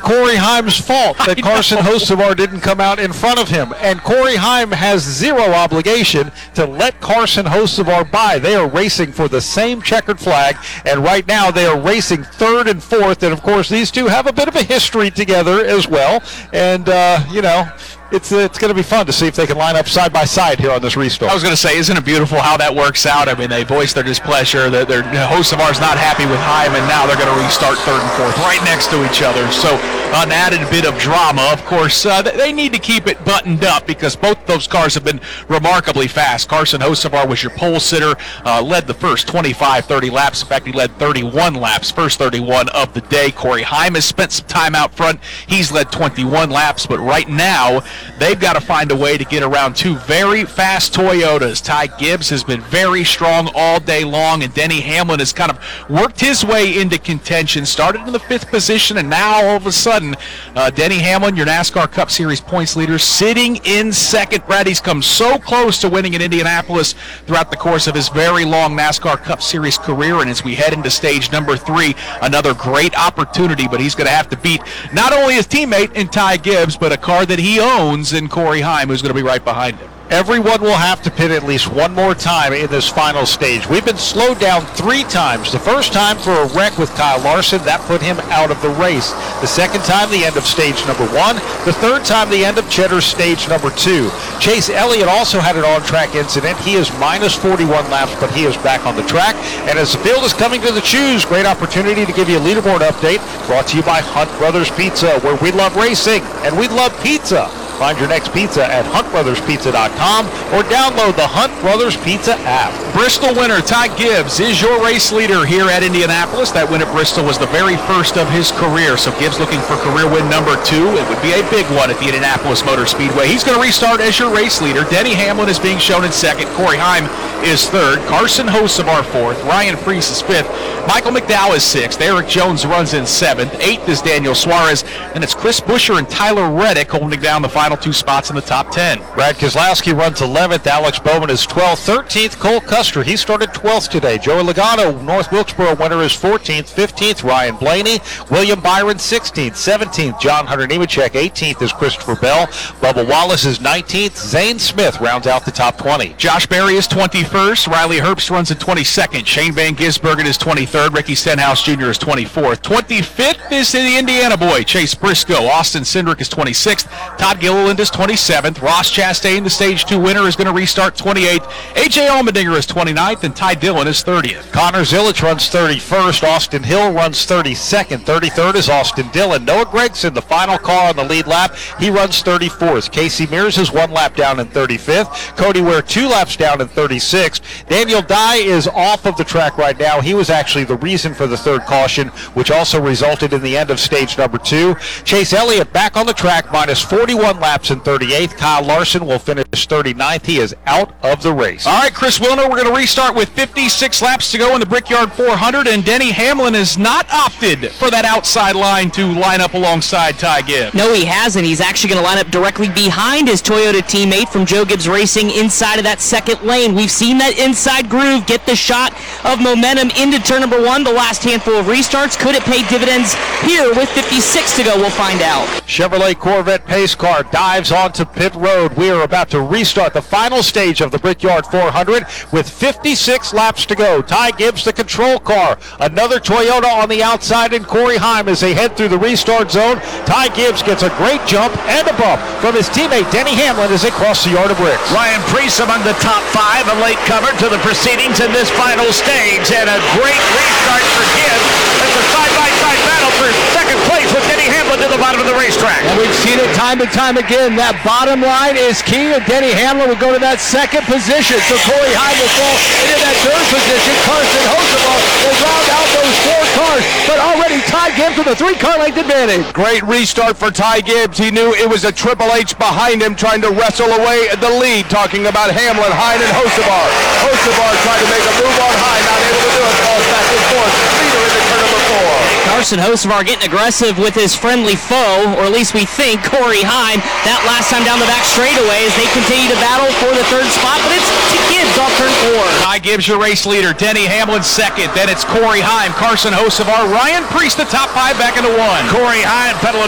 Corey Heim's fault that Carson Hocevar didn't come out in front of him. And Corey Heim has zero obligation to let Carson Hocevar by. They are racing for the same checkered flag, and right now they are racing third and fourth. And, of course, these two have a bit of a history together as well. And, it's going to be fun to see if they can line up side by side here on this restart. I was going to say, isn't it beautiful how that works out? I mean, they voiced their displeasure. Their Hocevar's not happy with Heim, and now they're going to restart third and fourth right next to each other. So an added bit of drama. Of course, they need to keep it buttoned up because both those cars have been remarkably fast. Carson Hocevar was your pole sitter, led the first 25, 30 laps. In fact, he led 31 laps, first 31 of the day. Corey Heim has spent some time out front. He's led 21 laps, but right now, they've got to find a way to get around two very fast Toyotas. Ty Gibbs has been very strong all day long, and Denny Hamlin has kind of worked his way into contention, started in the fifth position, and now all of a sudden, Denny Hamlin, your NASCAR Cup Series points leader, sitting in second. Brad, he's come so close to winning in Indianapolis throughout the course of his very long NASCAR Cup Series career, and as we head into stage number 3, another great opportunity, but he's going to have to beat not only his teammate in Ty Gibbs, but a car that he owns in Corey Heim, who's going to be right behind him. Everyone will have to pit at least one more time in this final stage. We've been slowed down 3 times. The first time for a wreck with Kyle Larson, that put him out of the race. The second time, the end of stage number 1. The third time, the end of Cheddar's stage number 2. Chase Elliott also had an on-track incident. He is minus 41 laps, but he is back on the track. And as the field is coming to the choose, great opportunity to give you a leaderboard update brought to you by Hunt Brothers Pizza, where we love racing and we love pizza. Find your next pizza at huntbrotherspizza.com or download the Hunt Brothers Pizza app. Bristol winner Ty Gibbs is your race leader here at Indianapolis. That win at Bristol was the very first of his career. So Gibbs looking for career win number 2. It would be a big one at the Indianapolis Motor Speedway. He's going to restart as your race leader. Denny Hamlin is being shown in second. Corey Heim is third. Carson Hocevar fourth. Ryan Preece is fifth. Michael McDowell is sixth. Eric Jones runs in seventh. Eighth is Daniel Suarez. And it's Chris Buescher and Tyler Reddick holding down the final 2 spots in the top 10. Brad Keselowski runs 11th. Alex Bowman is 12th. 13th, Cole Custer. He started 12th today. Joey Logano, North Wilkesboro winner, is 14th. 15th, Ryan Blaney. William Byron, 16th. 17th, John Hunter Nemechek. 18th is Christopher Bell. Bubba Wallace is 19th. Zane Smith rounds out the top 20. Josh Berry is 21st. Riley Herbst runs in 22nd. Shane Van Gisbergen is 23rd. Ricky Stenhouse Jr. is 24th. 25th is the Indiana boy, Chase Briscoe. Austin Cindric is 26th. Todd Gilliland is 27th. Ross Chastain, the Stage 2 winner, is going to restart 28th. A.J. Allmendinger is 29th, and Ty Dillon is 30th. Connor Zilic runs 31st. Austin Hill runs 32nd. 33rd is Austin Dillon. Noah Gragson, the final car on the lead lap, he runs 34th. Casey Mears is 1 lap down in 35th. Cody Ware 2 laps down in 36th. Daniel Dye is off of the track right now. He was actually the reason for the third caution, which also resulted in the end of stage number 2. Chase Elliott back on the track, minus 41 laps in 38th. Kyle Larson will finish 39th. He is out of the race. All right, Chris Wilner, we're going to restart with 56 laps to go in the Brickyard 400, and Denny Hamlin has not opted for that outside line to line up alongside Ty Gibbs. No, he hasn't. He's actually going to line up directly behind his Toyota teammate from Joe Gibbs Racing inside of that second lane. We've seen that inside groove get the shot of momentum into turn number 1. The last handful of restarts. Could it pay dividends here with 56 to go? We'll find out. Chevrolet Corvette pace car dives onto pit road. We are about to restart the final stage of the Brickyard 400 with 56 laps to go. Ty Gibbs, the control car. Another Toyota on the outside, and Corey Heim as they head through the restart zone. Ty Gibbs gets a great jump and a bump from his teammate Denny Hamlin as they cross the yard of bricks. Ryan Preece among the top 5, a late comer to the proceedings in this final stage, and a great restart for Gibbs. It's a side-by-side battle for second place with Denny Hamlin to the bottom of the racetrack. And we've seen it time and time again. That bottom line is key, and Denny Hamlin will go to that second position. So Corey Heim will fall into that third position. Carson Hocevar will round out those 4 cars, but already Ty Gibbs with a 3-car length advantage. Great restart for Ty Gibbs. He knew it was a Triple H behind him trying to wrestle away the lead, talking about Hamlin, Hine, and Hocevar. Hocevar trying to make a move on Hine, not able to do it. Falls back and forth. Leader into turn number 4. Carson Hocevar getting aggressive with his friendly foe, or at least we think, Corey Heim. That last time down the back straightaway as they continue to battle for the third spot, but it's Gibbs off turn 4. Ty Gibbs, your race leader. Denny Hamlin second. Then it's Corey Heim, Carson Hocevar, Ryan Preece, the top 5 back into 1. Corey Heim pedaling